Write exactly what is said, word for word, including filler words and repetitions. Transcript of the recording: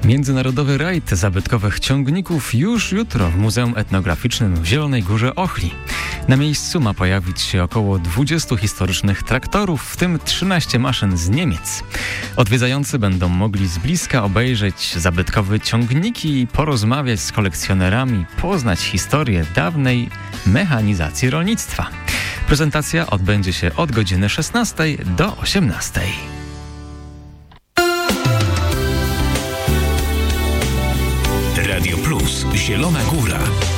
Międzynarodowy rajd zabytkowych ciągników już jutro w Muzeum Etnograficznym w Zielonej Górze Ochli. Na miejscu ma pojawić się około dwudziestu historycznych traktorów, w tym trzynaście maszyn z Niemiec. Odwiedzający będą mogli z bliska obejrzeć zabytkowe ciągniki, porozmawiać z kolekcjonerami, poznać historię dawnej mechanizacji rolnictwa. Prezentacja odbędzie się od godziny szesnastej do osiemnastej. Radio Plus, Zielona Góra.